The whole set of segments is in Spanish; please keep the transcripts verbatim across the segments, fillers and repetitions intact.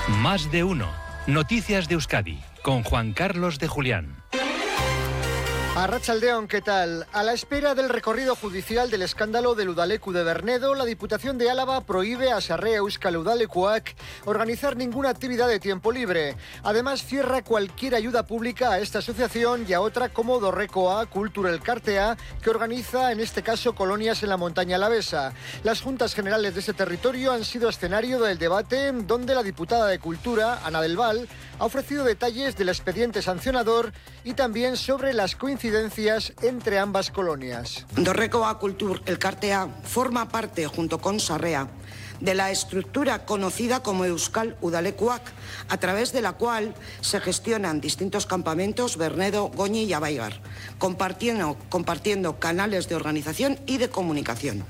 Más de uno. Noticias de Euskadi con Juan Carlos de Julián. Arratsaldeon, ¿qué tal? A la espera del recorrido judicial del escándalo del Udaleku de Bernedo, la Diputación de Álava prohíbe a Sarrea Euskal Udalekuak organizar ninguna actividad de tiempo libre. Además, cierra cualquier ayuda pública a esta asociación y a otra como Dorrekoa Kultur Elkartea, que organiza, en este caso, colonias en la montaña alavesa. Las juntas generales de ese territorio han sido escenario del debate, donde la diputada de Cultura, Ana del Val, ha ofrecido detalles del expediente sancionador y también sobre las coincidencias entre ambas colonias. Dorrekoa Kultur Elkartea forma parte, junto con Sarrea, de la estructura conocida como Euskal Udalekuak, a través de la cual se gestionan distintos campamentos, Bernedo, Goñi y Abaigar, compartiendo, compartiendo canales de organización y de comunicación.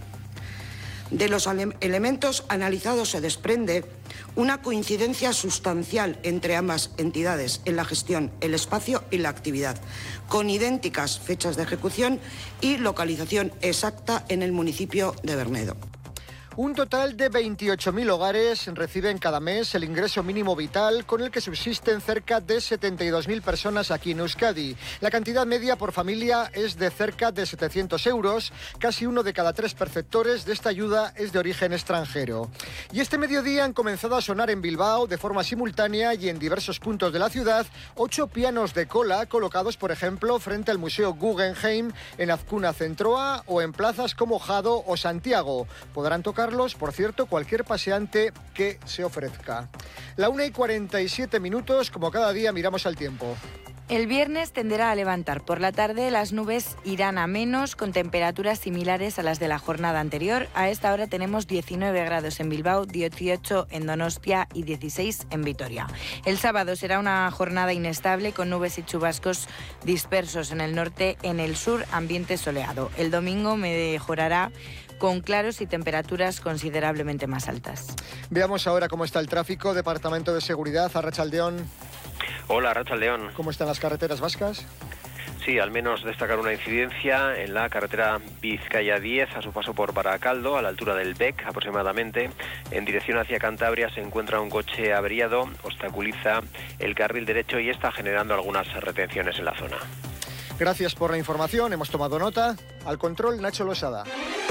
De los elementos analizados se desprende una coincidencia sustancial entre ambas entidades en la gestión, el espacio y la actividad, con idénticas fechas de ejecución y localización exacta en el municipio de Bernedo. Un total de veintiocho mil hogares reciben cada mes el ingreso mínimo vital, con el que subsisten cerca de setenta y dos mil personas aquí en Euskadi. La cantidad media por familia es de cerca de setecientos euros. Casi uno de cada tres perceptores de esta ayuda es de origen extranjero. Y este mediodía han comenzado a sonar en Bilbao de forma simultánea y en diversos puntos de la ciudad ocho pianos de cola colocados, por ejemplo, frente al Museo Guggenheim en Azcuna Centroa o en plazas como Jado o Santiago. Podrán tocar, por cierto, cualquier paseante que se ofrezca. La una y cuarenta y siete minutos, como cada día, miramos al tiempo. El viernes tenderá a levantar. Por la tarde las nubes irán a menos, con temperaturas similares a las de la jornada anterior. A esta hora tenemos diecinueve grados en Bilbao, dieciocho en Donostia y dieciséis en Vitoria. El sábado será una jornada inestable, con nubes y chubascos dispersos en el norte, en el sur ambiente soleado. El domingo mejorará, con claros y temperaturas considerablemente más altas. Veamos ahora cómo está el tráfico. Departamento de Seguridad, Arratsaldeon. Hola, Arratsaldeon. ¿Cómo están las carreteras vascas? Sí, al menos destacar una incidencia en la carretera Vizcaya diez, a su paso por Baracaldo, a la altura del Bec aproximadamente. En dirección hacia Cantabria se encuentra un coche averiado, obstaculiza el carril derecho y está generando algunas retenciones en la zona. Gracias por la información, hemos tomado nota. Al control, Nacho Losada.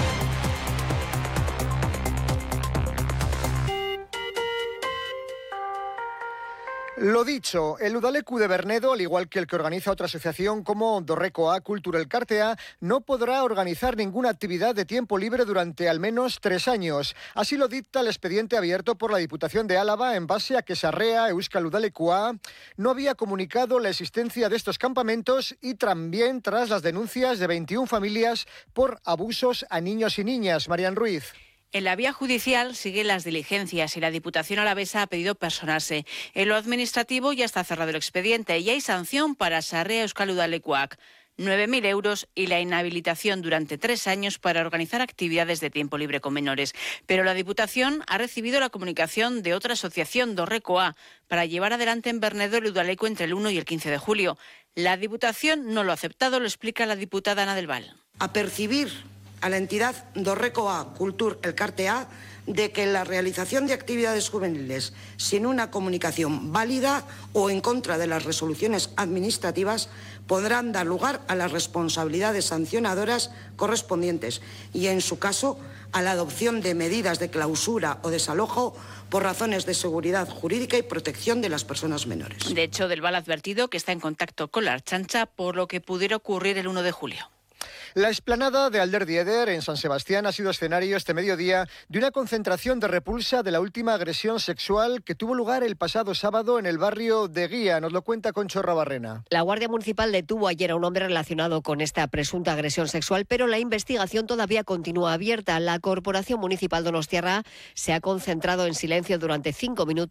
Lo dicho, el Udaleku de Bernedo, al igual que el que organiza otra asociación como Dorrekoa Kultur Elkartea, no podrá organizar ninguna actividad de tiempo libre durante al menos tres años. Así lo dicta el expediente abierto por la Diputación de Álava, en base a que Sarrea Euskal Udalekua no había comunicado la existencia de estos campamentos, y también tras las denuncias de veintiuna familias por abusos a niños y niñas. Marian Ruiz. En la vía judicial siguen las diligencias y la Diputación alavesa ha pedido personarse. En lo administrativo ya está cerrado el expediente y hay sanción para Sarrea Euskal Udalekuak, nueve mil euros, y la inhabilitación durante tres años para organizar actividades de tiempo libre con menores. Pero la Diputación ha recibido la comunicación de otra asociación, Dorrekoa, para llevar adelante en Bernedo el Udaleku entre el uno y el quince de julio. La Diputación no lo ha aceptado, lo explica la diputada Ana del Val. A percibir a la entidad Dorrekoa Kultur Elkartea de que la realización de actividades juveniles sin una comunicación válida o en contra de las resoluciones administrativas podrán dar lugar a las responsabilidades sancionadoras correspondientes y, en su caso, a la adopción de medidas de clausura o desalojo por razones de seguridad jurídica y protección de las personas menores. De hecho, Del Val ha advertido que está en contacto con la Ertzaintza por lo que pudiera ocurrir el uno de julio. La explanada de Alderdieder, en San Sebastián, ha sido escenario este mediodía de una concentración de repulsa de la última agresión sexual que tuvo lugar el pasado sábado en el barrio de Guía. Nos lo cuenta Concho Rabarrena. La Guardia Municipal detuvo ayer a un hombre relacionado con esta presunta agresión sexual, pero la investigación todavía continúa abierta. La Corporación Municipal donostiarra se ha concentrado en silencio durante cinco minutos